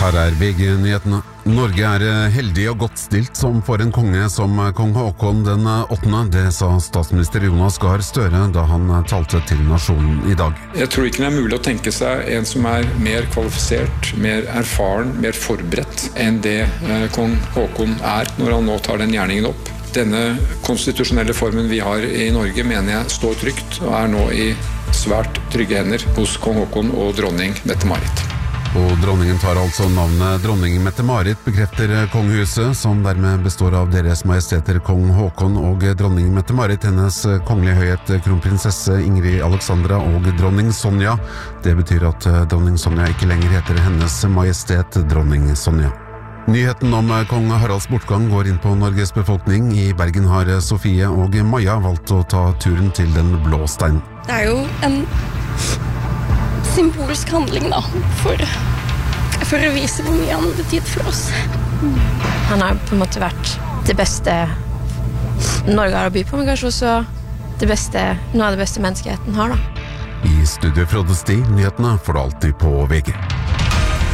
Her VG-nyhetene. Norge heldig og godt stilt som får en konge som kong Håkon den 8. Det sa statsminister Jonas Gahr Støre da han talte til nasjonen i dag. Jeg tror ikke det mulig å tenke seg en som mer kvalifisert, mer erfaren, mer forberedt enn det kong Håkon når han nå tar den gjerningen opp. Denne konstitusjonelle formen vi har i Norge mener jeg står trygt og nå i svært trygge hender hos kong Håkon og dronning Mette-Marit. Og dronningen tar altså navnet dronning Mette-Marit, bekrefter kongehuset, som dermed består av deres majesteter kong Håkon og dronning Mette-Marit, hennes kongelige høyhet kronprinsesse Ingrid Alexandra og dronning Sonja. Det betyr at dronning Sonja ikke lenger heter hennes majestet dronning Sonja. Nyheten om kong Haralds bortgang går inn på Norges befolkning. I Bergen har Sofie og Maja valgt å ta turen til den blå steinen. Det jo en symbolsk handling da, for å vise hvor mye han betyr for oss. Han har på en måte vært det beste Norge har å by på, men kanskje også noe av det beste menneskeheten har da. I studio Frode Sti, nyhetene får du alltid på VG.